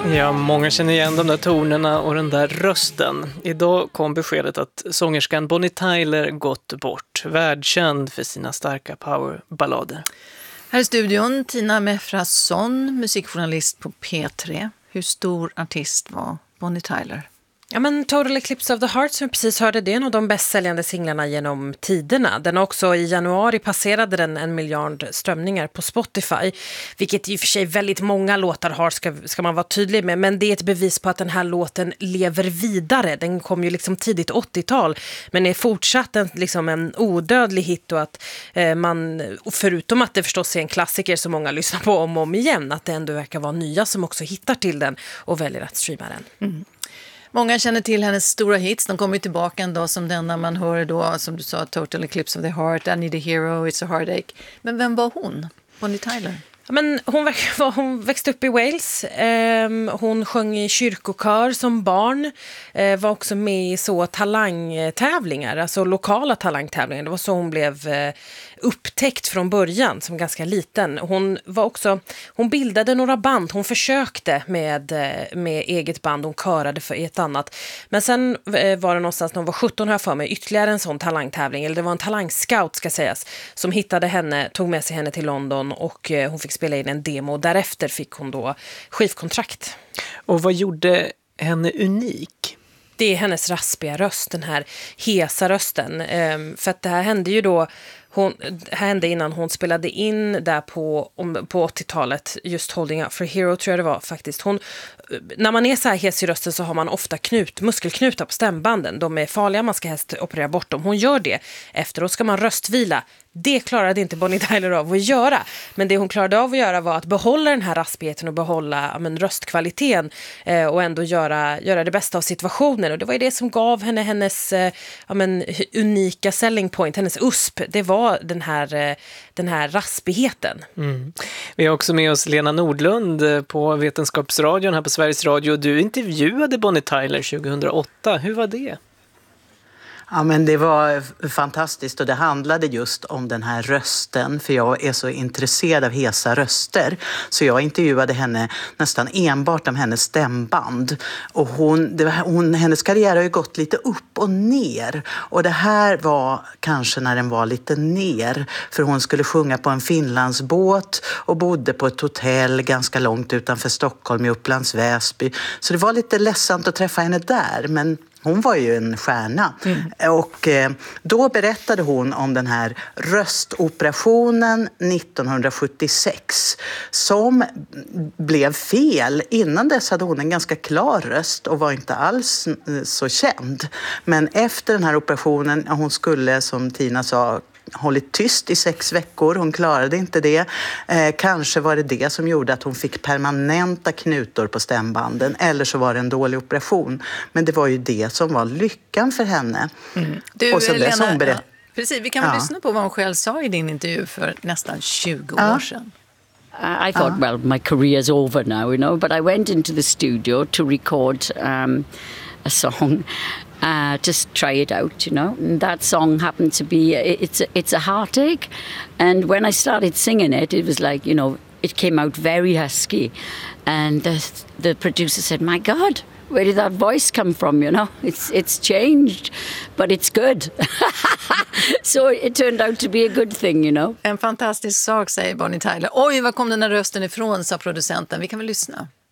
Ja, många känner igen de där tonerna och den där rösten. Idag kom beskedet att sångerskan Bonnie Tyler gått bort, världskänd för sina starka powerballader. Här i studion Tina Mefrasson, musikjournalist på P3. Hur stor artist var Bonnie Tyler? Ja, men Total Eclipse of the Heart som vi precis hörde, det är en av de bäst säljande singlarna genom tiderna. Den också i januari passerade den 1 miljard strömningar på Spotify, vilket i och för sig väldigt många låtar har, ska man vara tydlig med, men det är ett bevis på att den här låten lever vidare. Den kom ju liksom tidigt 80-tal, men är fortsatt en odödlig hit, och att man, förutom att det förstås är en klassiker som många lyssnar på om och om igen, att det ändå verkar vara nya som också hittar till den och väljer att streama den. Mm. Många känner till hennes stora hits. De kommer tillbaka en dag som denna. Man hör då, som du sa, Total Eclipse of the Heart, I Need a Hero, It's a Heartache. Men vem var hon? Bonnie Tyler? Ja, men hon växte upp i Wales. Hon sjöng i kyrkokör som barn. Var också med i så talangtävlingar, alltså lokala talangtävlingar. Det var så hon blev upptäckt från början som ganska liten. Hon bildade några band. Hon försökte med eget band. Hon körade för ett annat. Men sen var det någonstans när hon var 17, här för mig, ytterligare en sån talangtävling. Eller det var en talangscout, ska sägas, som hittade henne, tog med sig henne till London, och hon fick spela in en demo. Därefter fick hon då skivkontrakt. Och vad gjorde henne unik? Det är hennes raspiga röst, den här hesa rösten. För att det här hände ju då, hände innan hon spelade in där på 80-talet, just Holding Up for a Hero tror jag det var faktiskt. När man är så här hes i rösten så har man ofta muskelknutar på stämbanden. De är farliga, man ska helst operera bort dem. Hon gör det. Efteråt ska man röstvila. Det klarade inte Bonnie Tyler av att göra. Men det hon klarade av att göra var att behålla den här raspigheten och behålla röstkvaliteten, och ändå göra det bästa av situationen. Och det var ju det som gav henne hennes unika selling point, hennes USP. Det var den här raspigheten. Mm. Vi har också med oss Lena Nordlund på Vetenskapsradion här på Sveriges Radio. Du intervjuade Bonnie Tyler 2008. Hur var det? Ja, men det var fantastiskt, och det handlade just om den här rösten, för jag är så intresserad av hesa röster, så jag intervjuade henne nästan enbart om hennes stämband. Och hennes karriär har ju gått lite upp och ner, och det här var kanske när den var lite ner, för hon skulle sjunga på en Finlandsbåt och bodde på ett hotell ganska långt utanför Stockholm i Upplands Väsby, så det var lite ledsamt att träffa henne där, men hon var ju en stjärna. Och då berättade hon om den här röstoperationen 1976 som blev fel. Innan dess hade hon en ganska klar röst och var inte alls så känd. Men efter den här operationen, hon skulle, som Tina sa, hållit tyst i 6 veckor. Hon klarade inte det. Kanske var det som gjorde att hon fick permanenta knutor på stämbanden. Eller så var det en dålig operation. Men det var ju det som var lyckan för henne. Mm. Och så Lena, precis, vi kan väl lyssna på vad hon själv sa i din intervju för nästan 20 år sedan. I thought, well, my career's over now, you know, but I went into the studio to record a song. Just try it out, you know. And that song happened to be, it's a heartache. And when I started singing it, it was like, you know, it came out very husky. And the producer said, my God, where did that voice come from, you know? It's changed, but it's good. So it turned out to be a good thing, you know. En fantastisk sak, säger Bonnie Tyler. Oj, var kom den här rösten ifrån, sa producenten. Vi kan väl lyssna.